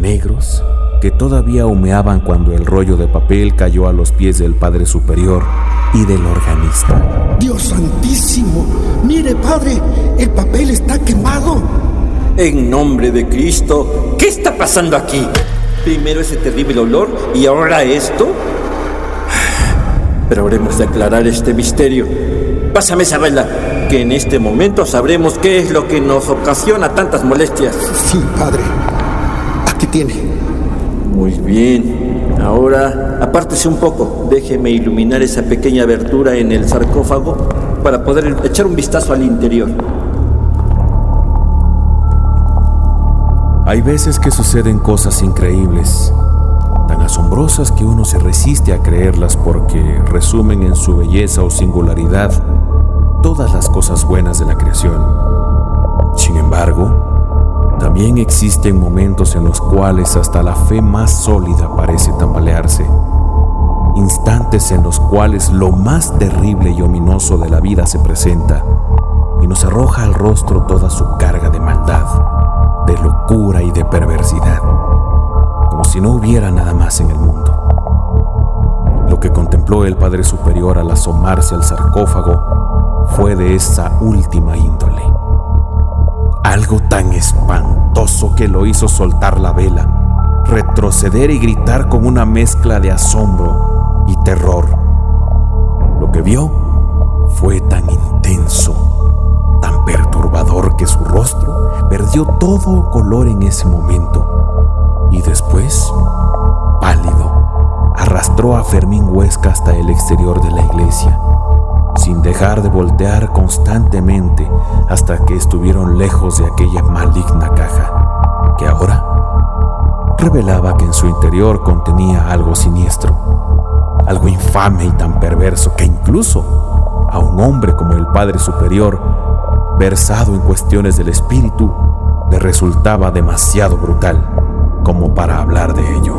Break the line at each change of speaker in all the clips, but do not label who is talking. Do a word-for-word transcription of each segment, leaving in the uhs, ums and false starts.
negros que todavía humeaban cuando el rollo de papel cayó a los pies del Padre Superior y del organista.
¡Dios santísimo! ¡Mire, padre! ¡El papel está quemado!
En nombre de Cristo, ¿qué está pasando aquí? Primero ese terrible olor y ahora esto. Pero habremos de aclarar este misterio. Pásame esa vela, que en este momento sabremos qué es lo que nos ocasiona tantas molestias.
Sí, padre. Aquí tiene.
Muy bien. Ahora, apártese un poco. Déjeme iluminar esa pequeña abertura en el sarcófago para poder echar un vistazo al interior.
Hay veces que suceden cosas increíbles, tan asombrosas que uno se resiste a creerlas porque resumen en su belleza o singularidad todas las cosas buenas de la creación. Sin embargo, también existen momentos en los cuales hasta la fe más sólida parece tambalearse. Instantes en los cuales lo más terrible y ominoso de la vida se presenta y nos arroja al rostro toda su carga de maldad, de locura y de perversidad, como si no hubiera nada más en el mundo. Lo que contempló el Padre Superior al asomarse al sarcófago fue de esa última índole. Algo tan espantoso que lo hizo soltar la vela, retroceder y gritar con una mezcla de asombro y terror. Lo que vio fue tan intenso, tan perturbador que su rostro perdió todo color en ese momento y después, pálido, arrastró a Fermín Huesca hasta el exterior de la iglesia, sin dejar de voltear constantemente hasta que estuvieron lejos de aquella maligna caja, que ahora revelaba que en su interior contenía algo siniestro, algo infame y tan perverso que incluso a un hombre como el Padre Superior, versado en cuestiones del espíritu, le resultaba demasiado brutal como para hablar de ello.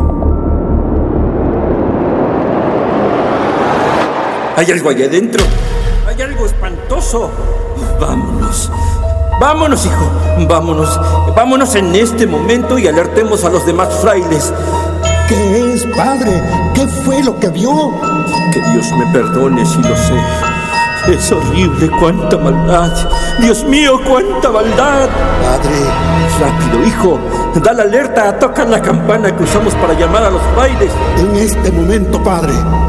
¿Hay algo allá adentro? ¡Hay algo espantoso! ¡Vámonos! ¡Vámonos, hijo! ¡Vámonos! ¡Vámonos en este momento y alertemos a los demás frailes!
¿Qué es, padre? ¿Qué fue lo que vio?
Que Dios me perdone si lo sé. Es horrible, cuánta maldad. Dios mío, cuánta maldad.
Padre.
Rápido, hijo. Da la alerta, toca la campana que usamos para llamar a los frailes.
En este momento, padre.